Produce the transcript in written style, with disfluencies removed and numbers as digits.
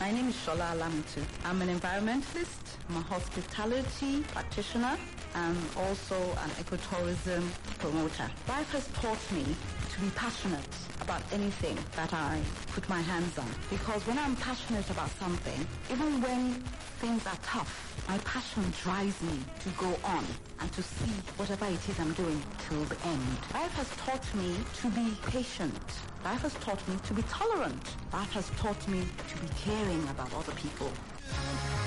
My name is Shola Alamutu. I'm an environmentalist, I'm a hospitality practitioner, and also an ecotourism promoter. Life has taught me to be passionate about anything that I put my hands on. Because when I'm passionate about something, even when things are tough, my passion drives me to go on and to see whatever it is I'm doing till the end. Life has taught me to be patient. Life has taught me to be tolerant. Life has taught me to be caring about other people.